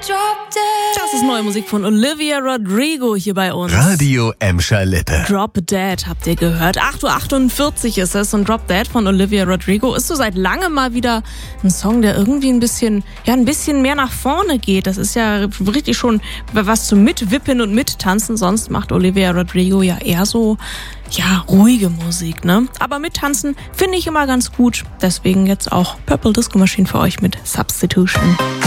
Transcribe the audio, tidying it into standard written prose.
Das ist neue Musik von Olivia Rodrigo hier bei uns. Radio Emscher Lippe. Drop Dead habt ihr gehört. 8:48 Uhr ist es und Drop Dead von Olivia Rodrigo ist so seit langem mal wieder ein Song, der irgendwie ein bisschen mehr nach vorne geht. Das ist ja richtig schon was zum Mitwippen und Mittanzen. Sonst macht Olivia Rodrigo ja eher so, ruhige Musik, ne? Aber mittanzen finde ich immer ganz gut. Deswegen jetzt auch Purple Disco Machine für euch mit Substitution.